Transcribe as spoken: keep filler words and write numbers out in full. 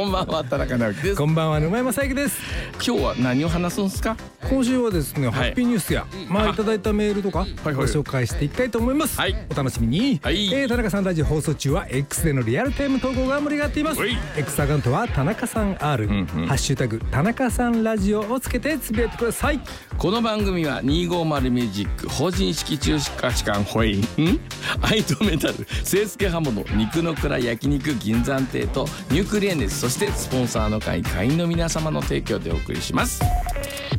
こんばんは、田中直樹です。 こんばんは、沼山さゆきです。 今日は何を話すんですか？ 今週はですね、ハッピーニュースや、まあいただいたメールとかご紹介していきたいと思います。お楽しみに。えー田中さんラジオ放送中は X でのリアルタイム投稿が盛り上がっています。 X アカウントは田中さん R、ハッシュタグ田中さんラジオをつけてつぶやいてください。 この番組はにひゃくごじゅうミュージック法人式中華士官ホインアイドメタル清助刃物肉の蔵焼肉銀山亭とニュークリエネス、そしてスポンサーの会会員の皆様の提供でお送りします。